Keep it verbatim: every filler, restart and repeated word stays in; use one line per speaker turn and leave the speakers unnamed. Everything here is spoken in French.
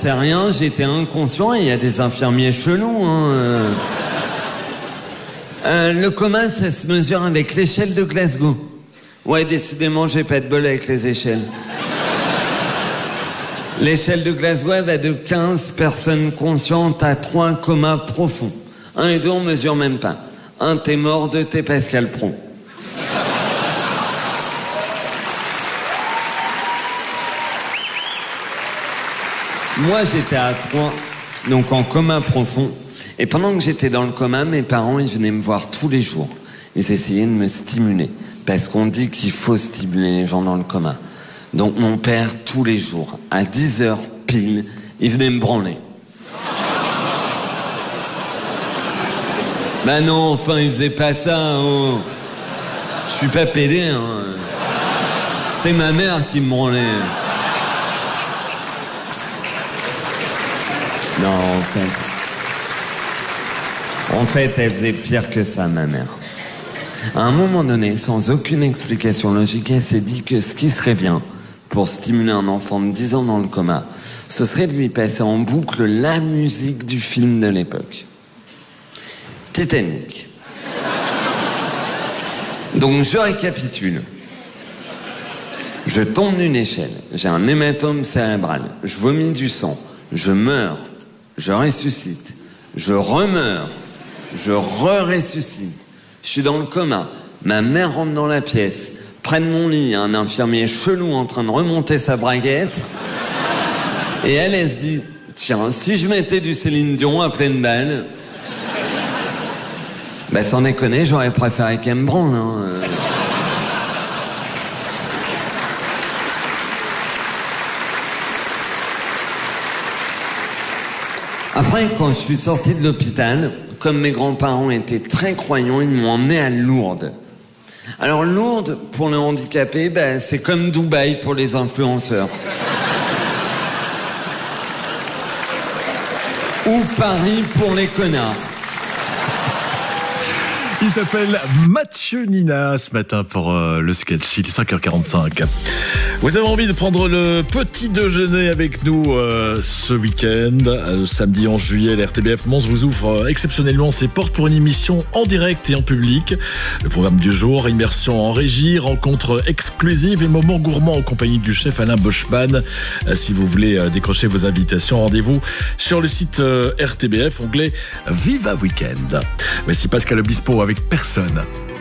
sais rien, j'étais inconscient et il y a des infirmiers chelous. Hein. Euh... Euh, le coma, ça se mesure avec l'échelle de Glasgow. Ouais, décidément, j'ai pas de bol avec les échelles. L'échelle de Glasgow va de quinze personnes conscientes à trois comas profonds. Un et deux, on mesure même pas. Un, t'es mort, deux, t'es Pascal Praud. Moi, j'étais à trois, donc en coma profond. Et pendant que j'étais dans le coma, mes parents, ils venaient me voir tous les jours. Ils essayaient de me stimuler. Parce qu'on dit qu'il faut stimuler les gens dans le coma. Donc mon père, tous les jours, à dix heures pile, il venait me branler. Bah non, enfin, il faisait pas ça. Hein. Je suis pas pédé. Hein. C'était ma mère qui me branlait. Non, en fait... En fait, elle faisait pire que ça, ma mère. À un moment donné, sans aucune explication logique, elle s'est dit que ce qui serait bien pour stimuler un enfant de dix ans dans le coma, ce serait de lui passer en boucle la musique du film de l'époque. Titanic. Donc je récapitule. Je tombe d'une échelle, j'ai un hématome cérébral, je vomis du sang, je meurs, je ressuscite, je remeurs, je re-ressuscite. Je suis dans le coma. Ma mère rentre dans la pièce. Près de mon lit, un infirmier chelou en train de remonter sa braguette. Et elle, elle se dit, tiens, si je mettais du Céline Dion à pleine balle... Bah, sans déconner, j'aurais préféré qu'elle me branle, hein. Après, quand je suis sorti de l'hôpital, comme mes grands-parents étaient très croyants, ils m'ont emmené à Lourdes. Alors Lourdes, pour les handicapés, ben, c'est comme Dubaï pour les influenceurs. Ou Paris pour les connards.
Il s'appelle Mathieu Nina ce matin pour euh, le sketch. Il est cinq heures quarante-cinq. Vous avez envie de prendre le petit déjeuner avec nous euh, ce week-end, euh, samedi onze juillet, la R T B F Mons vous ouvre euh, exceptionnellement ses portes pour une émission en direct et en public. Le programme du jour, immersion en régie, rencontres exclusives et moments gourmands en compagnie du chef Alain Boschman. Euh, si vous voulez euh, décrocher vos invitations, rendez-vous sur le site euh, R T B F, onglet Viva Weekend. Voici Pascal Obispo avec Personne.